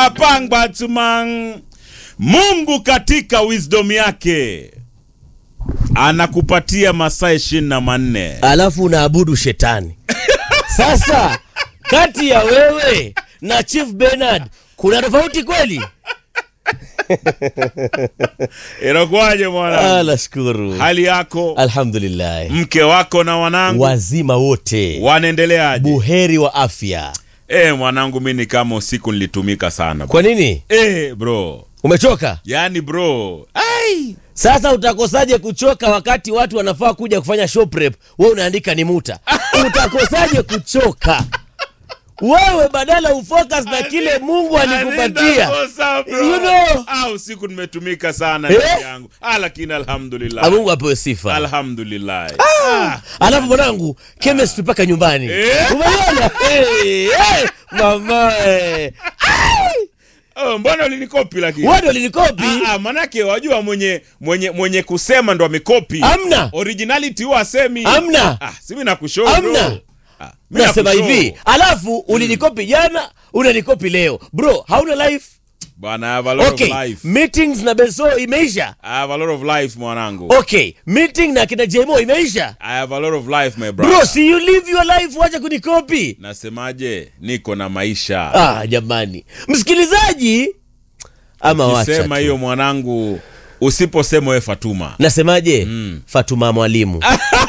Apang batumang. Mungu katika wisdom yake anakupatia masaa 24. Alafu unaabudu shetani. Sasa kati ya wewe na Chief Bernard kuna tofauti kweli? Inakuaje mwana? Nashukuru. Hali yako? Alhamdulillah. Mke wako na wanangu wazima wote wanaendeleaje? Buheri wa afya. Mwanangu mimi kama usiku nilitumika sana. Kwa nini? Bro. Umechoka? Yaani bro. Ai. Sasa utakosaje kuchoka wakati watu wanafaa kuja kufanya show prep? Wewe unaandika ni muta. Utakosaje kuchoka? Wewe badala ufocus na kile Mungu alikupatia. You know? Usiku nimetumika sana ndugu yangu. Lakini alhamdulillah. Mungu apewe sifa. Alhamdulillah. Alafu mwanangu, chemistry paka nyumbani. Umeona? Mama. Mbona ulinikopi lakini? Wewe ulinikopi? Manake wajua mwenye kusema ndo amekopi. Amna. Originality huwa asemi. Amna. Si mimi nakushow bro. Amna. Nasema hivi, alafu ulinikopi jana, unanikopi leo. Bro, hauna life? Bwana, I have a lot of life. Meetings na Benso imeisha? I have a lot of life mwanangu. Okay, meeting na kina JMO imeisha? I have a lot of life my brother. Bro, see you live your life, wacha kunikopi. Nasemaje? Niko na maisha. Jamani. Msikilizaji, ama wacha. Sema hiyo mwanangu, usiposema wewe Fatuma. Nasemaje? Fatuma mwalimu.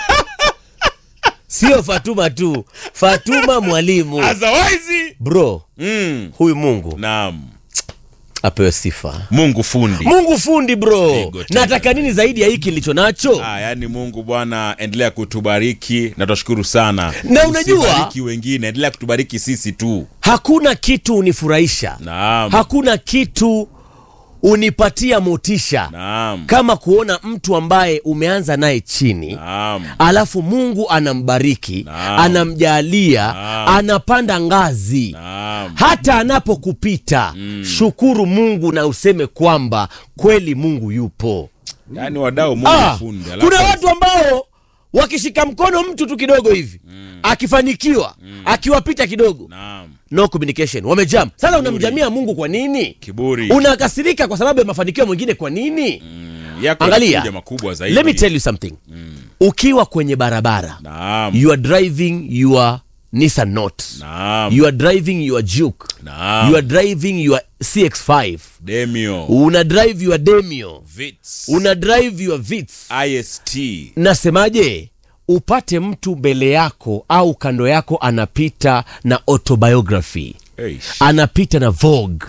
Sio Fatuma tu, Fatuma mwalimu. Otherwise bro, huyu Mungu naam apewe sifa. Mungu fundi. Mungu fundi bro. Nataka nini zaidi ya hiki nilicho nacho? Yani Mungu Bwana endelea kutubariki na tunashukuru sana. Na unajua usibariki wengine, endelea kutubariki sisi tu. Hakuna kitu unifurahisha. Naam. Hakuna kitu unipatia motisha. Naam. Kama kuona mtu ambaye umeanza naye chini. Naam. Alafu Mungu anambariki. Naam. Anamjalia. Naam. Anapanda ngazi. Naam. Hata anapokupita. Shukuru Mungu na useme kwamba kweli Mungu yupo. Yani wadau Mungu fundi. Kuna watu ambao wakishika mkono mtu tu kidogo hivi akifanikiwa akiwapita kidogo. Naam. No communication. Wamejam. Sasa unamjamia Mungu kwa nini? Kiburi. Unakasirika kwa sababu ya mafanikio mwingine kwa nini? Angalia makubwa zaidi. Let me tell you something. Ukiwa kwenye barabara. Naam. You are driving your Nissan Note. Naam. You are driving your Juke. Naam. You are driving your CX5. Demio. Una drive your Demio. Vitz. Una drive your Vitz. IST. Nasemaje? Upate mtu mbele yako au kando yako anapita na autobiography. Anapita na Vogue.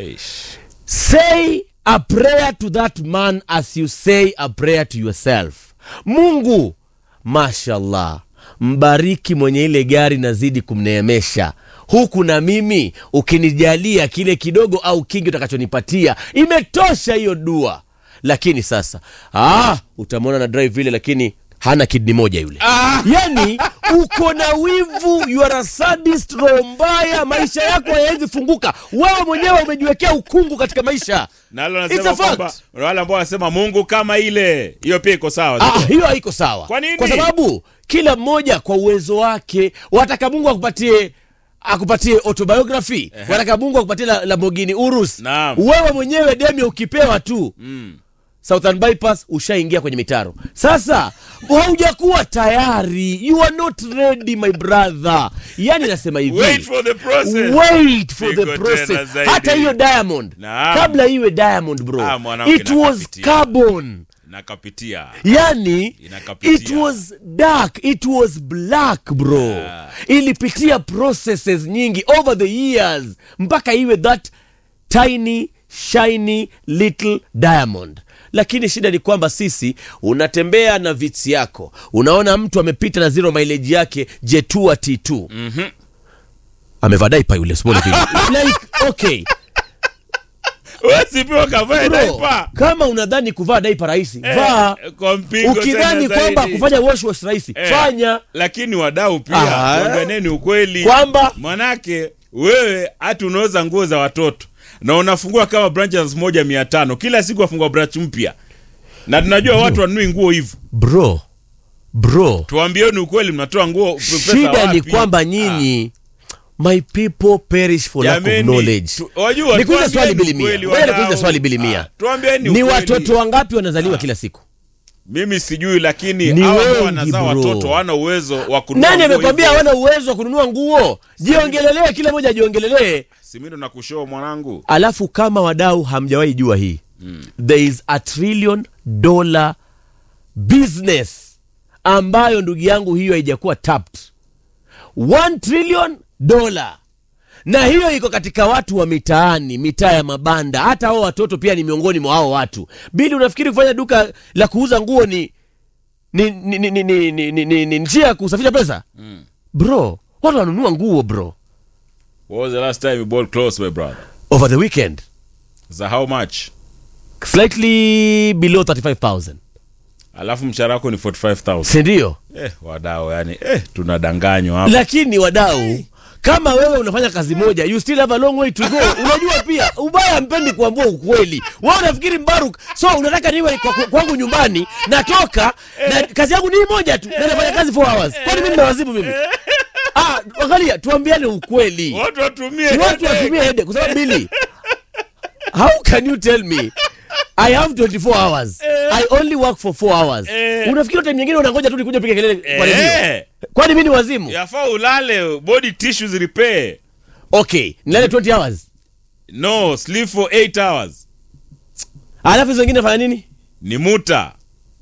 Say a prayer to that man as you say a prayer to yourself. Mungu, mashallah, mbariki mwenye ile gari nazidi kumneemesha. Huku na mimi ukinijalia kile kidogo au kingi utakachonipatia, imetosha hiyo dua. Lakini sasa utamwona na drive vile lakini hana kidney moja yule. Yani uko na wivu, you are a sadist, roho mbaya, maisha yako hayawezi funguka. Wewe mwenyewe umejiwekea ukungu katika maisha. Nalo nasema kwamba wale ambao wanasema Mungu kama ile, hiyo pia iko sawa. Hiyo haiko sawa. Kwa nini? Kwa sababu kila mmoja kwa uwezo wake. Wataka Mungu akupatie autobiography. Wataka Mungu akupatie Lamborghini Urus. Naam. Wewe mwenyewe demi ukipewa tu. Southern Bypass ushaingia kwenye mitaro. Sasa haujakuwa tayari. You are not ready my brother. Yani nasema hivi. Wait for the process. Wait for the process. Hata hiyo Diamond. Kabla iwe Diamond bro. It was carbon. Nakapitia. Yani it was dark, it was black bro. Ilipitia processes nyingi over the years mpaka iwe that tiny shiny little diamond. Lakini shida ni kwamba sisi unatembea na Vitz yako. Unaona mtu amepita na zero mileage yake Jetua T2. Amevaa diaper yule small vile. Like okay. Wasipewa kavaa diaper. Kama unadhani kuvaa diaper rahisi, vaa. Ukidhani kwamba kufanya wash rahisi, fanya. Lakini wadau pia waambieni ukweli. Kwamba manake wewe hata unauza nguo za watoto na unafungua kama branches 1,500 kila siku wafungua branch mpya. Na tunajua watu wanunui nguo hivyo. Bro. Tuambieni ukweli, mnatoa nguo pesa wapi? Shida ni kwamba nyinyi My people perish for lack of knowledge. Nikuuliza swali bilimia. Ni watoto wangapi wanazaliwa kila siku? Mimi sijui, lakini hao wanazaa watoto wana uwezo wa kununua. Nani amekwambia hawana uwezo wa kununua nguo? Jiongelelee, kila mmoja jiongelelee. Simindo na kushoo mwanangu. Alafu kama wadau hamjawahi jua hii, there is $1 trillion business ambayo ndugu yangu hiyo haijakuwa tapped. $1 trillion. Na hiyo iko katika watu wa mitaani, mitaa ya mabanda. Hata hao watoto pia ni miongoni mwa hao watu. Bili, unafikiri kufanya duka la kuuza nguo ni njia ya kusafisha pesa? Bro, watu wanunua nguo bro. What was the last time you bought clothes, my brother? Over the weekend. So how much? Slightly below 35,000. Alafu mshahara wako ni 45,000. Si ndio? Wadau yani tunadanganywa hapa. Lakini wadau, kama wewe unafanya kazi moja, you still have a long way to go. Unajua pia ubaya mpendi kuambia ukweli. Wewe unafikiri Mbaruk, so unataka niwe kwangu nyumbani, natoka na kazi yangu ni moja tu, na nafanya kazi 4 hours. Kwani mimi nawazibu mimi? Angalia, tuambiane ukweli. Watu watumie headache kwa sababu Billy. How can you tell me I have 24 hours. I only work for 4 hours. Unafikiri time nyingine unangoja tu nikuja piga kelele kwa redio? Kwani mimi ni wazimu? Yafaa ulale, body tissues repair. Okay, nilale 20 hours. No, sleep for 8 hours. Alafu hizo zingine fanya nini? Ni muta.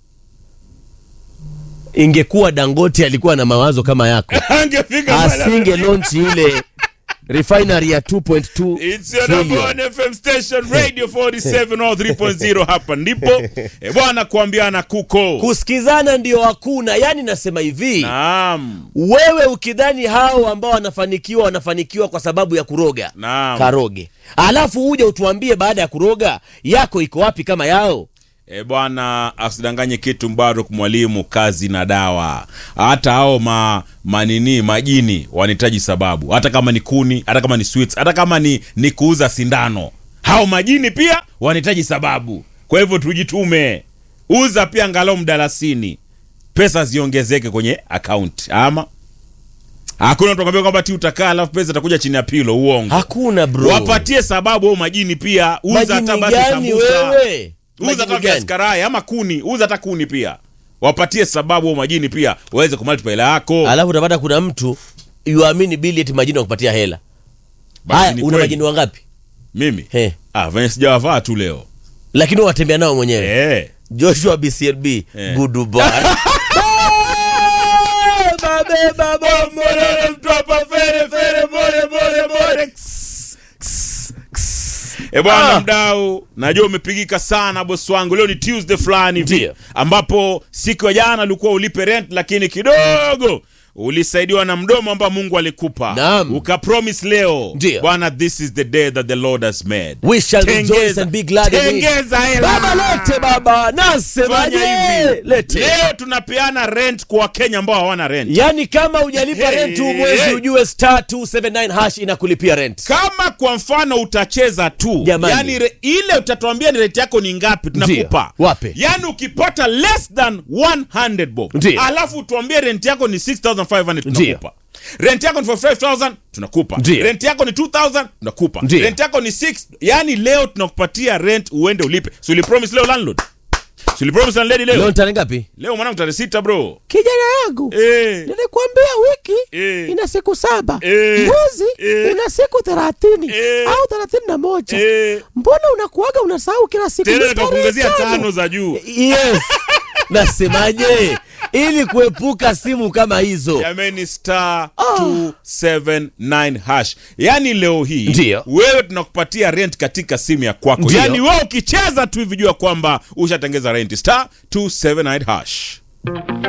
Ingekuwa Dangote alikuwa na mawazo kama yako, asinge launch ile refinery ya 2.2. It's your number one FM station, Radio 47 or 3.0. Hapa ndipo bwana, kuambiana kuko kusikizana ndio hakuna. Yani nasema hivi, naam, wewe ukidhani hao ambao wanafanikiwa kwa sababu ya kuroga, naam, karoge, alafu uje utuambie baada ya kuroga yako iko wapi kama yao. Bwana, asidanganye kitu Mbaruk mwalimu, kazi na dawa. Hata hao majini wanahitaji sababu. Hata kama ni kuni, hata kama ni sweets, hata kama ni kuuza sindano, hao majini pia wanahitaji sababu. Kwa hivyo tujitume. Uza pia angalau mdalasini, pesa ziongezeke kwenye account. Ama hakuna tunakwambia kwamba utakaa alafu pesa itakuja chini ya pilo. Uongo. Hakuna bro. Wapatie sababu hao majini pia. Uza hata basi sambusa. Wewe uza hata viazi karai ama kuni, uza hata kuni pia. Wapatie sababu wa majini pia waweze kumultiply hela yako. Alafu utapata kuna mtu yuamini bili eti majini wakupatia hela. Haya, una majini wangapi? Mimi? Venye sijawavaa tu leo. Lakini watembea nao mwenyewe. Joshua BCLB, goodbye. Baba mbona mtopa fere more. Bwana mdau, najua umepigika sana boss wangu. Leo ni Tuesday fulani hivi ambapo siku ya jana ulikuwa ulipe rent, lakini kidogo ulisaidiwa na mdomo ambao Mungu alikupa. Ukapromise leo, bwana, this is the day that the Lord has made. We shall rejoice and be glad in it. Baba lete baba, nasemaje? Lete. Leo tunapeana rent kwa Kenya ambao hawana rent. Yani kama hujalipa rent mwezi ujue *279# inakulipia rent. Kama kwa mfano utacheza tu, yani ile utatuambia ni rent yako ni ngapi tunakupa. Wape? Yani ukipata less than 100 bob, alafu tuambie rent yako ni 6,500 tunakupa. Rent yako ni 45,000 tunakupa. Rent yako ni 2,000 tunakupa. Rent yako ni 6. Yani leo tunakupatia rent uende ulipe. So you promise leo landlord? So you promise landlady leo? Leo tarehe ngapi? Leo mwanangu tarehe 6 bro. Kijana yangu. Nilikwambia wiki ina siku 7. Mwezi una siku 30 au 31. Mbona unakuaga unasahau kila siku? Tena nikakuongezea 5 za juu. Yes. Nasemaje? Ili kuepuka simu kama hizo. Jameni, *279#. Yani leo hii wewe tunakupatia rent katika simu ya kwako. Yani wewe ukicheza tu hivi jua kwamba ushatengeza rent. *279#.